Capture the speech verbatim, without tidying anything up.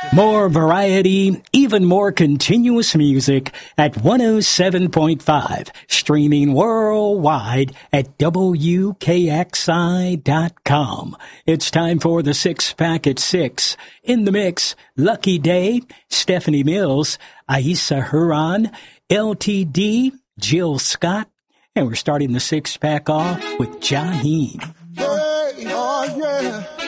More variety, even more continuous music at one oh seven point five. Streaming worldwide at W K X I dot com. It's time for the Six Pack at Six. In the mix, Lucky Day, Stephanie Mills, Aisa Huron, L T D, Jill Scott, and we're starting the Six Pack off with Jaheim. Hey, oh yeah.